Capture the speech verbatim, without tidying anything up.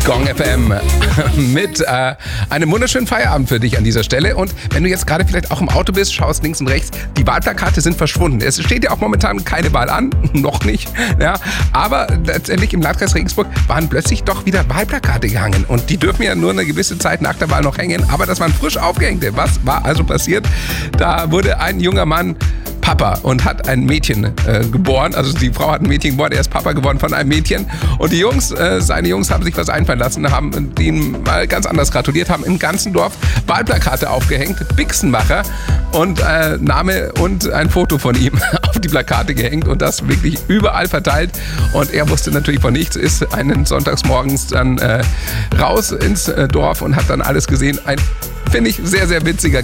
Gong F M mit äh, einem wunderschönen Feierabend für dich an dieser Stelle. Und wenn du jetzt gerade vielleicht auch im Auto bist, schaust links und rechts, die Wahlplakate sind verschwunden. Es steht ja auch momentan keine Wahl an, noch nicht. Ja, aber letztendlich im Landkreis Regensburg waren plötzlich doch wieder Wahlplakate gehangen. Und die dürfen ja nur eine gewisse Zeit nach der Wahl noch hängen. Aber das waren frisch aufgehängte. Was war also passiert? Da wurde ein junger Mann Papa und hat ein Mädchen äh, geboren. Also die Frau hat ein Mädchen geboren, er ist Papa geworden von einem Mädchen. Und die Jungs, äh, seine Jungs haben sich was einfallen lassen, haben ihn mal ganz anders gratuliert, haben im ganzen Dorf Wahlplakate aufgehängt, Bixenmacher und äh, Name und ein Foto von ihm auf die Plakate gehängt und das wirklich überall verteilt. Und er wusste natürlich von nichts, ist einen Sonntagsmorgens dann äh, raus ins äh, Dorf und hat dann alles gesehen. Ein, finde ich, sehr, sehr witziger